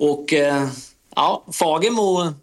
Och Fagemo,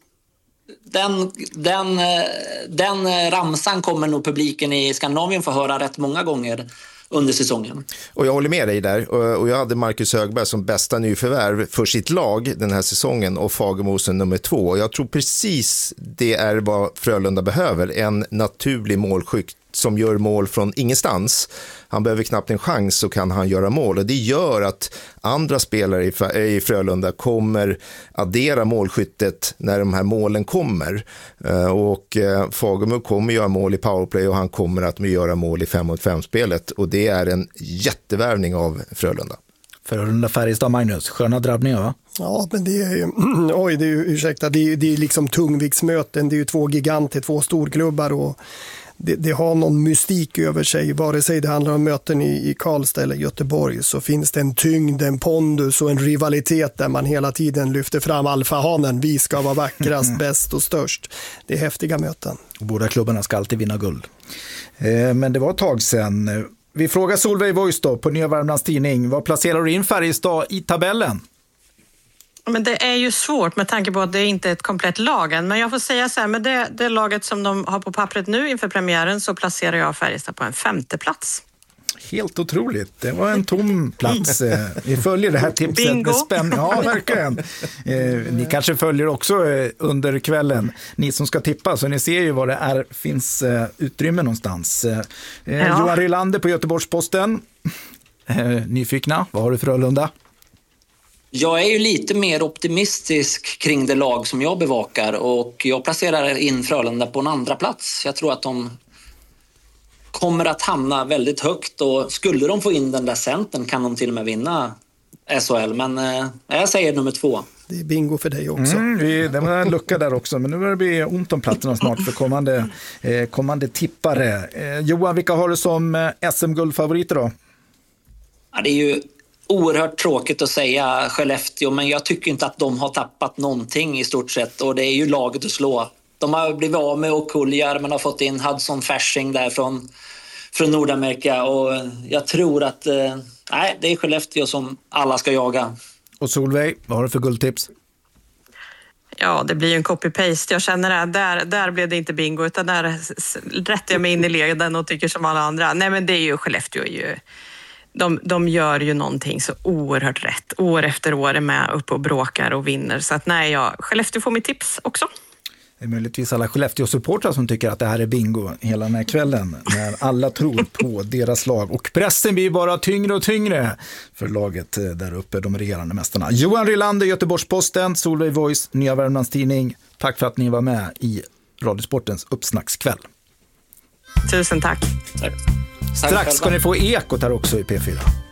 den ramsan kommer nog publiken i Skandinavien få höra rätt många gånger under säsongen. Och jag håller med dig där. Och jag hade Marcus Högberg som bästa nyförvärv för sitt lag den här säsongen och Fagemo som nummer 2. Jag tror precis det är vad Frölunda behöver. En naturlig målskytt som gör mål från ingenstans. Han behöver knappt en chans, så kan han göra mål. Och det gör att andra spelare i Frölunda kommer addera målskyttet när de här målen kommer. Och Fagemo kommer göra mål i powerplay och han kommer att göra mål i 5-mot-5-spelet. Och det är en jättevärvning av Frölunda. Frölunda-Färjestad, Magnus. Sköna drabbningar, va? Ja, men det är ju, det är liksom tungviktsmöten. Det är ju 2 giganter, 2 storklubbar och det har någon mystik över sig. Vare sig det handlar om möten i Karlstad eller Göteborg, så finns det en tyngd, en pondus och en rivalitet där man hela tiden lyfter fram alfahanen. Vi ska vara vackrast, bäst och störst. Det är häftiga möten. Båda klubbarna ska alltid vinna guld. Men det var ett tag sedan. Vi frågar Solveig Voice då på Nya Värmlands Tidning. Vad placerar du in Färjestad i tabellen? Men det är ju svårt med tanke på att det inte är ett komplett lag än. Men jag får säga så här, med det laget som de har på pappret nu inför premiären, så placerar jag Färjestad på en 5:e plats. Helt otroligt. Det var en tom plats. Vi följer det här tipset Bingo. med spänning. Ja, verkligen. Ni kanske följer också under kvällen. Ni som ska tippa, så ni ser ju vad det finns utrymme någonstans. Johan Rylander på Göteborgs-Posten. Nyfikna, vad har du för Frölunda? Jag är ju lite mer optimistisk kring det lag som jag bevakar och jag placerar in Frölunda på en 2:a plats. Jag tror att de kommer att hamna väldigt högt och skulle de få in den där centern kan de till och med vinna SHL. Men jag säger nummer 2. Det är bingo för dig också. Det var en lucka där också, men nu börjar det bli ont om platserna snart för kommande tippare. Johan, vilka har du som SM-guldfavoriter då? Ja, det är ju oerhört tråkigt att säga Skellefteå, men jag tycker inte att de har tappat någonting i stort sett och det är ju laget att slå. De har blivit av med Okuljar men har fått in Hudson Fasching där från Nordamerika och jag tror att det är Skellefteå som alla ska jaga. Och Solveig, vad har du för guldtips? Ja, det blir ju en copy-paste. Jag känner att där blev det inte bingo, utan där rättar jag mig in i leden och tycker som alla andra. Nej, men det är ju Skellefteå ju. De gör ju någonting så oerhört rätt. År efter år är med uppe och bråkar och vinner. Så att Skellefteå får mitt tips också. Det är möjligtvis alla Skellefteå-supportrar som tycker att det här är bingo hela den här kvällen. När alla tror på deras lag. Och pressen blir bara tyngre och tyngre för laget där uppe, de regerande mästarna. Johan Rylander, Göteborgs-Posten, Solveig Voice, Nya Värmlands Tidning. Tack för att ni var med i Radiosportens uppsnackskväll. Tusen tack. Tack. Strax ska ni få ekot här också i P4.